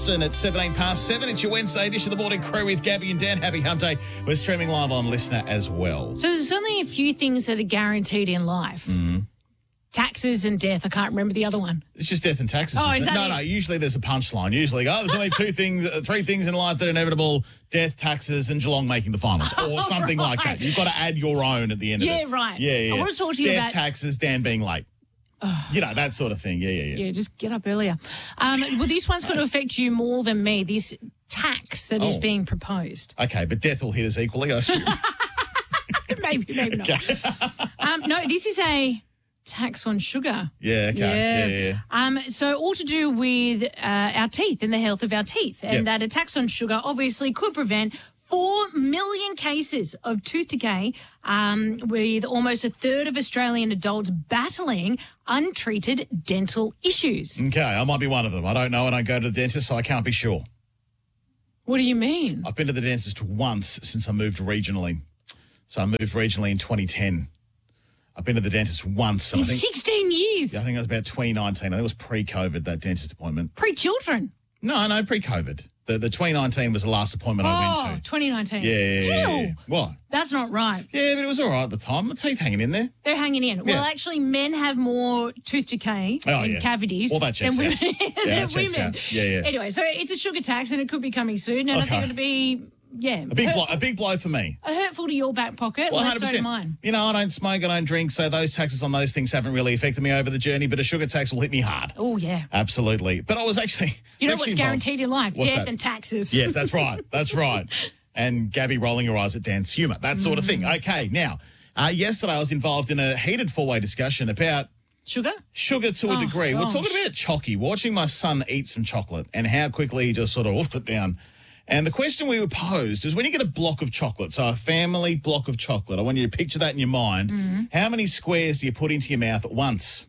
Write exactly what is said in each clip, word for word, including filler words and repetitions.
And it's seventeen past seven. It's your Wednesday edition of the Morning Crew with Gabby and Dan. Happy Hump Day. We're streaming live on Listener as well. So there's only a few things that are guaranteed in life. Mm-hmm. Taxes and death. I can't remember the other one. It's just death and taxes. Oh, isn't is it? that No, it? no. Usually there's a punchline. Usually, oh, there's only two things, uh, three things in life that are inevitable: death, taxes, and Geelong making the finals, or Oh, something right. like that. You've got to add your own at the end Yeah, of it. right. Yeah, yeah. I want to talk to you death, about- taxes, Dan being late. You know, that sort of thing. Yeah, yeah, yeah. Yeah, just get up earlier. Um, well, this one's going to affect you more than me. This tax that is Oh. being proposed. Okay, but death will hit us equally, I assume. maybe, maybe not. um, no, this is a tax on sugar. Yeah, okay. Yeah, yeah, yeah. Um, so all to do with uh, our teeth and the health of our teeth. And Yep. that a tax on sugar obviously could prevent four million cases of tooth decay, um, with almost a third of Australian adults battling untreated dental issues. Okay, I might be one of them. I don't know. I don't go to the dentist, so I can't be sure. What do you mean? I've been to the dentist once since I moved regionally. So I moved regionally in twenty ten. I've been to the dentist once. And In I think, sixteen years. I think it was about twenty nineteen. I think it was pre-COVID, that dentist appointment. Pre-children. No, no, pre-COVID. The the twenty nineteen was the last appointment I Oh, went to. twenty nineteen. Yeah, yeah, Still, yeah, yeah. What? that's not right. Yeah, but it was all right at the time. The teeth hanging in there. They're hanging in. Well, actually, men have more tooth decay Oh, and yeah. cavities Well, that checks than out. women. Yeah, than that checks women. out. Yeah, yeah. Anyway, so it's a sugar tax and it could be coming soon. And I Okay. think it'll be, yeah, A big, hurt- blow, a big blow for me. hurtful to your back pocket, Well, less so to mine. You know, I don't smoke, I don't drink, so those taxes on those things haven't really affected me over the journey, but a sugar tax will hit me hard. Oh, yeah. Absolutely. But I was actually... You know actually what's guaranteed in life? What's Death that? and taxes. Yes, that's right. That's right. And Gabby rolling her eyes at Dan's humour, that sort of thing. Okay, now, uh, yesterday I was involved in a heated four-way discussion about Sugar? sugar to a Oh, degree. We're gosh. talking about chocky, watching my son eat some chocolate and how quickly he just sort of woofed it down. And the question we were posed is when you get a block of chocolate, so a family block of chocolate, I want you to picture that in your mind, Mm-hmm. how many squares do you put into your mouth at once?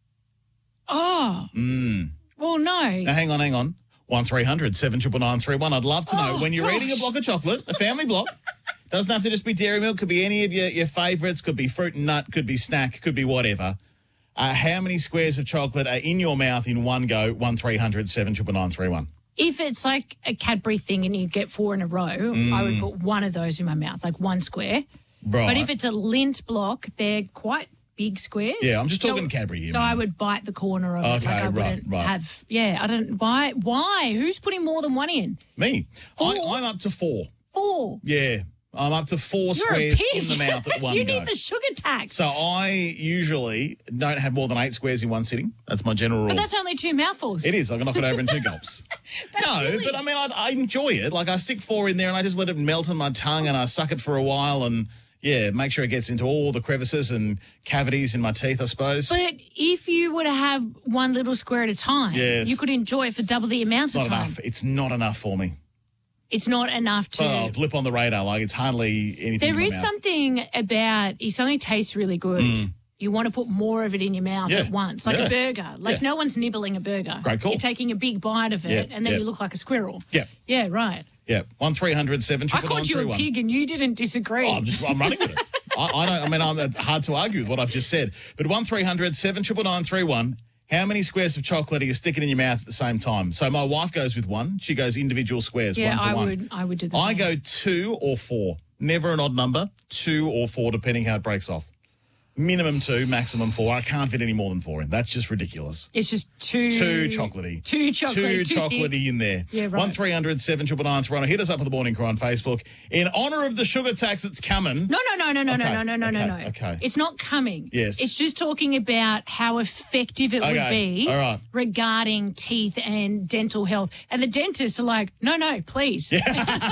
Oh. Mm. Well, no. Now, hang on, hang on. one three hundred seven nine nine three one. I'd love to know Oh, when you're eating a gosh. block of chocolate, a family block, doesn't have to just be dairy milk, could be any of your, your favourites, could be fruit and nut, could be snack, could be whatever. Uh, how many squares of chocolate are in your mouth in one go? one three hundred seven nine nine three one. If it's like a Cadbury thing and you get four in a row, I would put one of those in my mouth, like one square. Right. But if it's a Lindt block, they're quite big squares. Yeah, I'm just So- talking Cadbury here. So I would bite the corner of it. Okay, Like I right, wouldn't right. have, yeah, I don't, why, why? Who's putting more than one in? Me. I, Four? I'm up to four. Four. Yeah. I'm up to four You're a squares pig. in the mouth at one you go. need the sugar tax. So I usually don't have more than eight squares in one sitting. That's my general rule. But that's only two mouthfuls. It is. I can knock it over in two gulps. That's No, silly. but I mean, I, I enjoy it. Like I stick four in there and I just let it melt on my tongue and I suck it for a while and, yeah, make sure it gets into all the crevices and cavities in my teeth, I suppose. But if you were to have one little square at a time, Yes. you could enjoy it for double the amount it's of not time. enough. It's not enough for me. It's not enough to. Oh, blip on the radar. Like it's hardly anything There in my is mouth. something about if something tastes really good, you want to put more of it in your mouth Mm. Yeah. at once, like Yeah. a burger. Like Yeah. no one's nibbling a burger. Great call. You're taking a big bite of it, Yeah, and then yeah. you look like a squirrel. Yeah. Yeah, right. Yeah. one three hundred seven I called you a pig, and you didn't disagree. Oh, I'm just I'm running with it. I, I don't. I mean, I'm, it's hard to argue with what I've just said. But one three hundred seven nine nine three one. How many squares of chocolate are you sticking in your mouth at the same time? So my wife goes with one. She goes individual squares, yeah, one for I one. would. I would do the I same. go two or four. Never an odd number. Two or four, depending how it breaks off. Minimum two, maximum four. I can't fit any more than four in. That's just ridiculous. It's just too Two chocolatey. Too chocolate. Two too chocolatey thick. in there. Yeah, right. one three hundred seven nine nine three one. Hit us up on the Morning Crew on Facebook. In honour of the sugar tax that's coming. No, no, no, no, no, Okay, no, no, no, no, okay, no. okay. It's not coming. Yes. It's just talking about how effective it would Okay, be all right. regarding teeth and dental health. And the dentists are like, no, no, please. Keep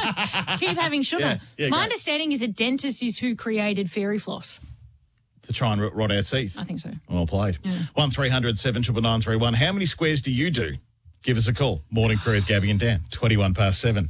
having sugar. Yeah, yeah, My great. understanding is a dentist is who created fairy floss. To try and rot rot our teeth. I think so. Well played. one three hundred seven nine nine three one. How many squares do you do? Give us a call. Morning Crew with Gabby and Dan. twenty-one past seven.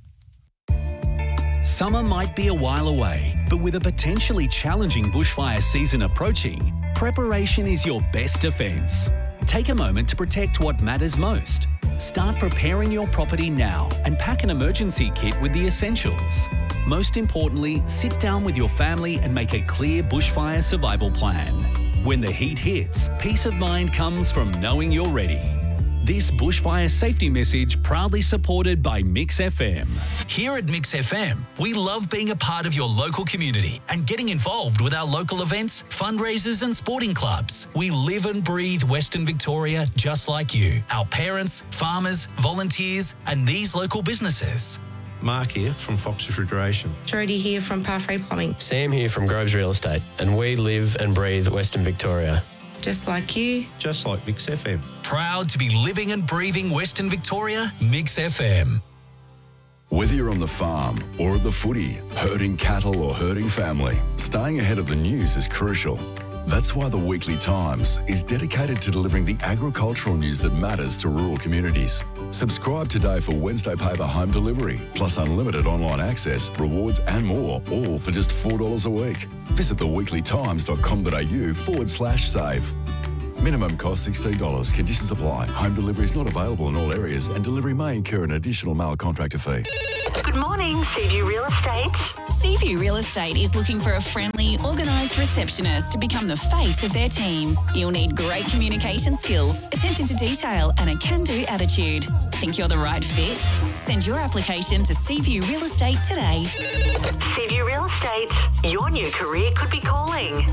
Summer might be a while away, but with a potentially challenging bushfire season approaching, preparation is your best defence. Take a moment to protect what matters most. Start preparing your property now and pack an emergency kit with the essentials. Most importantly, sit down with your family and make a clear bushfire survival plan. When the heat hits, peace of mind comes from knowing you're ready. This bushfire safety message proudly supported by Mix F M. Here at Mix F M, we love being a part of your local community and getting involved with our local events, fundraisers and sporting clubs. We live and breathe Western Victoria just like you, our parents, farmers, volunteers and these local businesses. Mark here from Fox Refrigeration. Jodie here from Pathway Plumbing. Sam here from Groves Real Estate, and we live and breathe Western Victoria. Just like you. Just like Mix F M. Proud to be living and breathing Western Victoria, Mix F M. Whether you're on the farm or at the footy, herding cattle or herding family, staying ahead of the news is crucial. That's why the Weekly Times is dedicated to delivering the agricultural news that matters to rural communities. Subscribe today for Wednesday paper home delivery, plus unlimited online access, rewards and more, all for just four dollars a week. Visit theweeklytimes.com.au forward slash save. Minimum cost sixteen dollars. Conditions apply. Home delivery is not available in all areas and delivery may incur an additional mail contractor fee. Good morning, Seaview Real Estate. Seaview Real Estate is looking for a friendly, organised receptionist to become the face of their team. You'll need great communication skills, attention to detail and a can-do attitude. Think you're the right fit? Send your application to Seaview Real Estate today. Seaview Real Estate, your new career could be calling.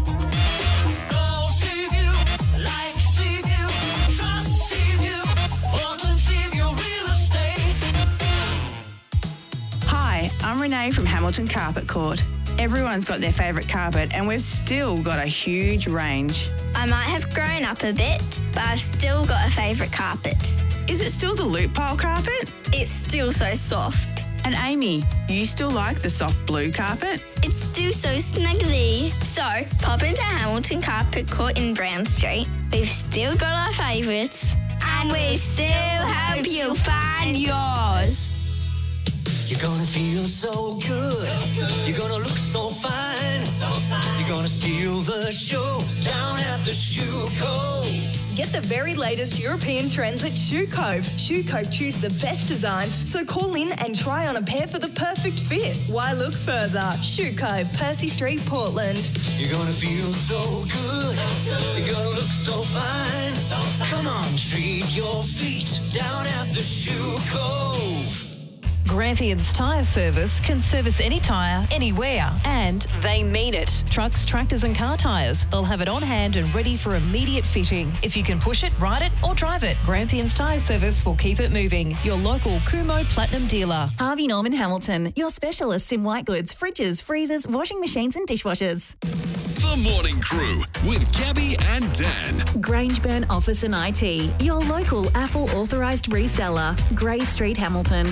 Hi, I'm Renee from Hamilton Carpet Court. Everyone's got their favourite carpet and we've still got a huge range. I might have grown up a bit, but I've still got a favourite carpet. Is it still the loop pile carpet? It's still so soft. And Amy, you still like the soft blue carpet? It's still so snuggly. So, pop into Hamilton Carpet Court in Brown Street. We've still got our favourites. And we still hope you'll find yours. You're gonna feel so good. so good. You're gonna look so fine. so fine. You're gonna steal the show down at the Shoe Cove. Get the very latest European trends at Shoe Cove. Shoe Cove choose the best designs, so call in and try on a pair for the perfect fit. Why look further? Shoe Cove, Percy Street, Portland. You're gonna feel so good. so good. You're gonna look so fine. so fine. Come on, treat your feet down at the Shoe Cove. Grampians Tyre Service can service any tyre, anywhere, and they mean it. Trucks, tractors and car tyres. They'll have it on hand and ready for immediate fitting. If you can push it, ride it or drive it, Grampians Tyre Service will keep it moving. Your local Kumo Platinum dealer. Harvey Norman Hamilton, your specialists in white goods, fridges, freezers, washing machines and dishwashers. The Morning Crew with Gabby and Dan. Grangeburn Office and I T, your local Apple authorised reseller. Grey Street, Hamilton.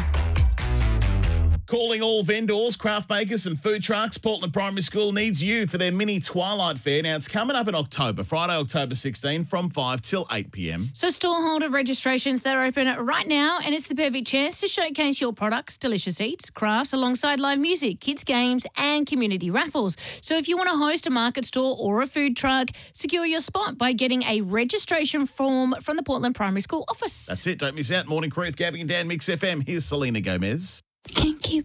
Calling all vendors, craft makers and food trucks, Portland Primary School needs you for their mini Twilight Fair. Now, it's coming up in October, Friday, October sixteenth, from five till eight p.m. So stallholder registrations, they're open right now, and it's the perfect chance to showcase your products, delicious eats, crafts, alongside live music, kids' games and community raffles. So if you want to host a market stall or a food truck, secure your spot by getting a registration form from the Portland Primary School office. That's it. Don't miss out. Morning Crew with Gabby and Dan, Mix F M. Here's Selena Gomez. Can't keep